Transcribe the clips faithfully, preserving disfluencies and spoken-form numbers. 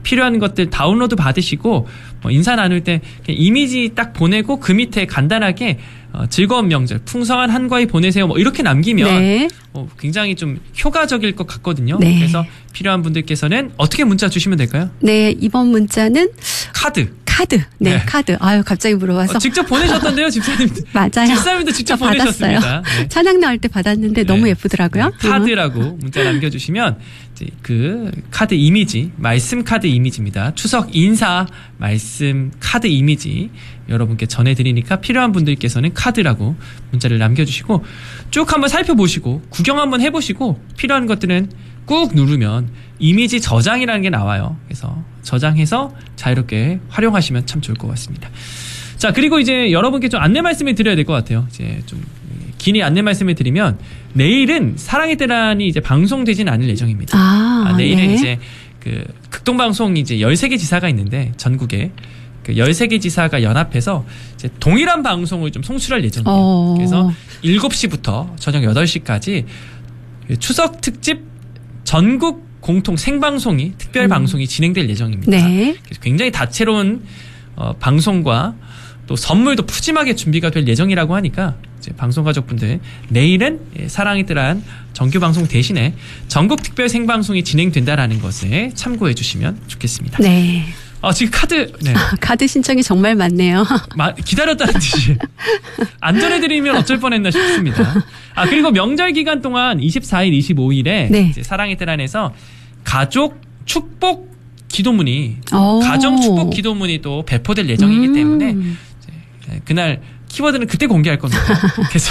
필요한 것들 다운로드 받으시고 뭐 인사 나눌 때 이미지 딱 보내고 그 밑에 간단하게 어, 즐거운 명절, 풍성한 한가위 보내세요. 뭐 이렇게 남기면 네. 어, 굉장히 좀 효과적일 것 같거든요. 네. 그래서 필요한 분들께서는 어떻게 문자 주시면 될까요? 네, 이번 문자는 카드. 카드. 네, 네. 카드. 아유, 갑자기 물어봐서. 어, 직접 보내셨던데요, 집사님. 맞아요. 집사님도 직접 보내셨습니다. 받았어요. 네. 찬양 나올 때 받았는데 네. 너무 예쁘더라고요. 네, 카드라고 문자 남겨주시면 이제 그 카드 이미지, 말씀 카드 이미지입니다. 추석 인사 말씀 카드 이미지 여러분께 전해드리니까 필요한 분들께서는 카드라고 문자를 남겨주시고 쭉 한번 살펴보시고 구경 한번 해보시고 필요한 것들은 꾹 누르면 이미지 저장이라는 게 나와요. 그래서 저장해서 자유롭게 활용하시면 참 좋을 것 같습니다. 자, 그리고 이제 여러분께 좀 안내 말씀을 드려야 될 것 같아요. 이제 좀 긴이 안내 말씀을 드리면 내일은 사랑의 때란이 이제 방송되지는 않을 예정입니다. 아, 아, 내일은 네. 이제 그 극동방송이 이제 열세 개 지사가 있는데 전국에 그 열세 개 지사가 연합해서 이제 동일한 방송을 좀 송출할 예정이에요. 어. 그래서 일곱 시부터 저녁 여덟 시까지 추석 특집 전국 공통 생방송이 특별 음. 방송이 진행될 예정입니다. 네. 그래서 굉장히 다채로운 어, 방송과 또 선물도 푸짐하게 준비가 될 예정이라고 하니까 이제 방송 가족분들 내일은 사랑의 뜨란 정규 방송 대신에 전국 특별 생방송이 진행된다라는 것을 참고해 주시면 좋겠습니다. 네. 아, 지금 카드 네. 카드 신청이 정말 많네요. 마, 기다렸다는 뜻이 안 전해드리면 어쩔 뻔했나 싶습니다. 아, 그리고 명절 기간 동안 이십사 일, 이십오 일에 네. 이제 사랑의 뜨란에서 가족 축복 기도문이 오. 가정 축복 기도문이 또 배포될 예정이기 음. 때문에 이제 그날 키워드는 그때 공개할 겁니다. 그래서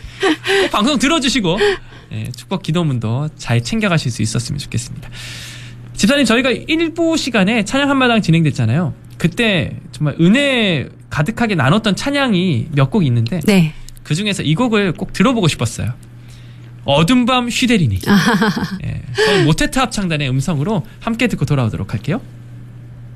꼭 방송 들어주시고 네, 축복 기도문도 잘 챙겨가실 수 있었으면 좋겠습니다. 집사님, 저희가 일부 시간에 찬양 한마당 진행됐잖아요. 그때 정말 은혜 가득하게 나눴던 찬양이 몇 곡 있는데 네. 그 중에서 이 곡을 꼭 들어보고 싶었어요. 어둠 밤 쉬되리니. 예, 서울 모테트 합창단의 음성으로 함께 듣고 돌아오도록 할게요.